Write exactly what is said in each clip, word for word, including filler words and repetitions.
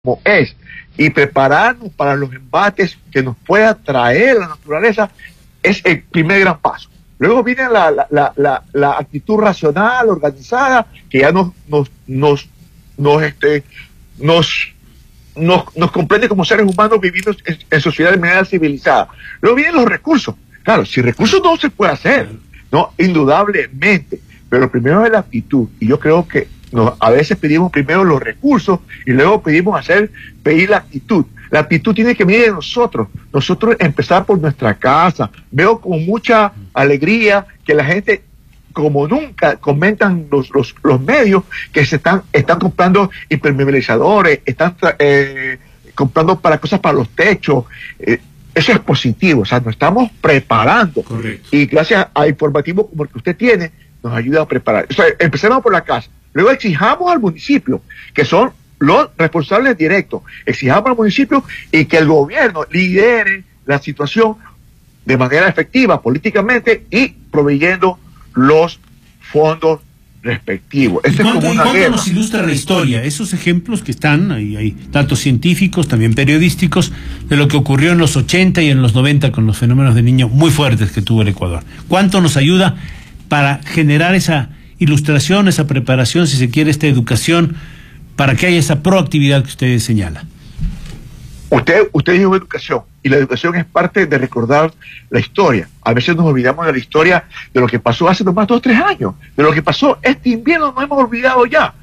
como es, y prepararnos para los embates que nos pueda traer la naturaleza es el primer gran paso. Luego viene la, la, la, la, la actitud racional, organizada, que ya nos, nos, nos, nos, este, nos, nos, nos comprende como seres humanos viviendo en, en sociedad de manera civilizada. Luego vienen los recursos. Claro, sin recursos no se puede hacer, ¿no? Indudablemente. Pero primero es la actitud. Y yo creo que nos, a veces pedimos primero los recursos y luego pedimos hacer, pedir la actitud. La actitud tiene que venir de nosotros. Nosotros empezar por nuestra casa. Veo con mucha alegría que la gente, como nunca, comentan los, los, los medios que se están, están comprando impermeabilizadores, están eh, comprando para cosas para los techos. Eh, eso es positivo. O sea, nos estamos preparando. Correcto. Y gracias a informativos como el que usted tiene, nos ayuda a preparar. O sea, empecemos por la casa. Luego exijamos al municipio, que son los responsables directos, exijamos al municipio y que el gobierno lidere la situación de manera efectiva políticamente y proveyendo los fondos respectivos. Esto es como una guerra. Nos ilustra la historia, esos ejemplos que están, ahí hay datos científicos, también periodísticos, de lo que ocurrió en los ochenta y en los noventa con los fenómenos de niño muy fuertes que tuvo el Ecuador. ¿Cuánto nos ayuda para generar esa ilustración, esa preparación, si se quiere, esta educación, para que haya esa proactividad que usted señala? Usted, usted dijo educación, y la educación es parte de recordar la historia. A veces nos olvidamos de la historia de lo que pasó hace nomás dos o tres años, de lo que pasó este invierno, nos hemos olvidado ya.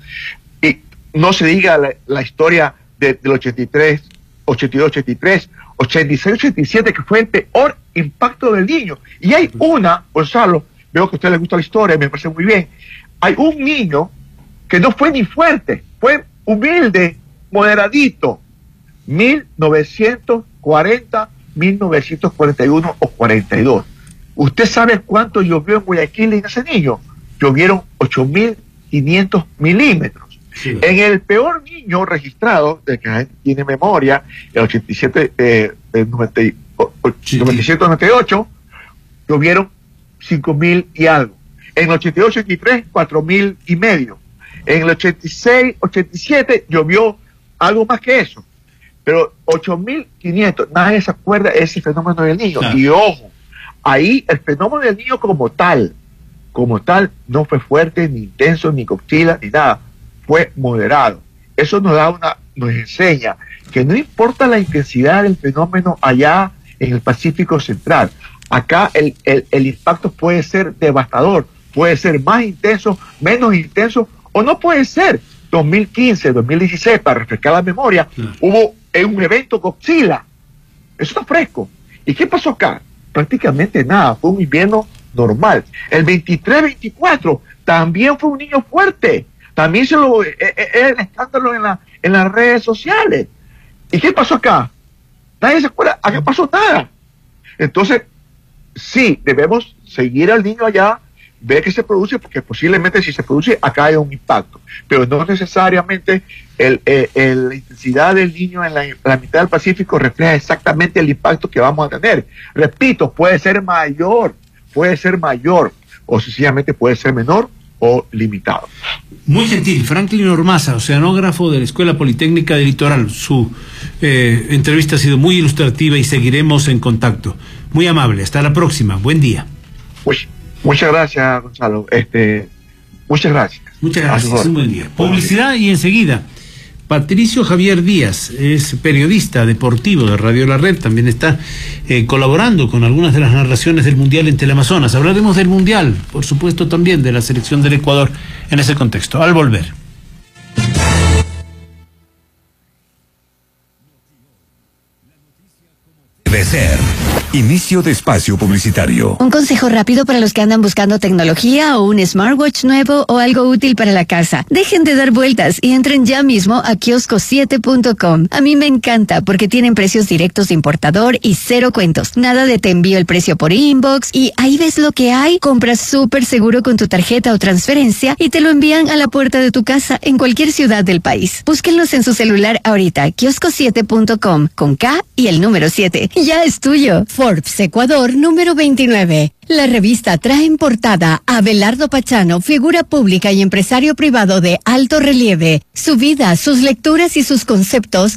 Y no se diga la, la historia de, del ochenta y tres, ochenta y dos, ochenta y tres, ochenta y seis, ochenta y siete, que fue el peor impacto del niño. Y hay una, Gonzalo, veo que a usted le gusta la historia, me parece muy bien. Hay un niño que no fue ni fuerte, fue humilde, moderadito. mil novecientos cuarenta, mil novecientos cuarenta y uno o cuarenta y dos. ¿Usted sabe cuánto llovió en Guayaquil en ese niño? Llovieron ocho mil quinientos milímetros. Sí. En el peor niño registrado, de que tiene memoria, el ochenta y siete, eh, el noventa, sí, noventa y siete, noventa y ocho, llovieron cinco mil y algo. En el ochenta y ocho, ochenta y tres, cuatro mil y medio. En el ochenta y seis, ochenta y siete llovió algo más que eso. Pero ocho mil quinientos, nadie se acuerda de ese fenómeno del niño. Claro. Y ojo, ahí el fenómeno del niño como tal, como tal, no fue fuerte, ni intenso, ni Godzilla, ni nada. Fue moderado. Eso nos da una, nos enseña que no importa la intensidad del fenómeno allá en el Pacífico Central, acá el, el, el impacto puede ser devastador, puede ser más intenso, menos intenso, o no puede ser. dos mil quince, dos mil dieciséis, para refrescar la memoria, sí, hubo un evento Godzilla. Eso está fresco. ¿Y qué pasó acá? Prácticamente nada, fue un invierno normal. El veintitrés veinticuatro también fue un niño fuerte. También se lo es eh, eh, el escándalo en, la, en las redes sociales. ¿Y qué pasó acá? Nadie se acuerda. Acá pasó nada. Entonces, sí, debemos seguir al niño allá, ver qué se produce, porque posiblemente si se produce acá hay un impacto, pero no necesariamente el, el, el, la intensidad del niño en la, la mitad del Pacífico refleja exactamente el impacto que vamos a tener. Repito, puede ser mayor, puede ser mayor, o sencillamente puede ser menor o limitado. Muy gentil, Franklin Ormaza, oceanógrafo de la Escuela Politécnica del Litoral. Su eh, entrevista ha sido muy ilustrativa y seguiremos en contacto. Muy amable, hasta la próxima, buen día. Pues, muchas gracias, Gonzalo. Este, muchas gracias. Muchas gracias. Un buen día. Publicidad y enseguida. Patricio Javier Díaz es periodista deportivo de Radio La Red. También está eh, colaborando con algunas de las narraciones del Mundial en Teleamazonas. Hablaremos del Mundial, por supuesto, también de la selección del Ecuador en ese contexto. Al volver. Debe ser. Inicio de espacio publicitario. Un consejo rápido para los que andan buscando tecnología o un smartwatch nuevo o algo útil para la casa. Dejen de dar vueltas y entren ya mismo a kiosco siete punto com. A mí me encanta porque tienen precios directos de importador y cero cuentos. Nada de te envío el precio por inbox y ahí ves lo que hay. Compras súper seguro con tu tarjeta o transferencia y te lo envían a la puerta de tu casa en cualquier ciudad del país. Búsquenlos en su celular ahorita. kiosco siete punto com con K y el número siete. Ya es tuyo. Forbes Ecuador número veintinueve. La revista trae en portada a Abelardo Pachano, figura pública y empresario privado de alto relieve. Su vida, sus lecturas y sus conceptos